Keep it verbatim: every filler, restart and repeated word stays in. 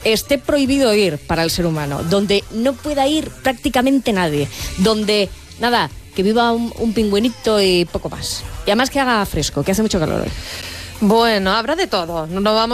esté prohibido ir para el ser humano, donde no pueda ir prácticamente nadie, donde, nada, que viva un, un pingüinito y poco más. Y además que haga fresco, que hace mucho calor hoy. Bueno, habrá de todo. No vamos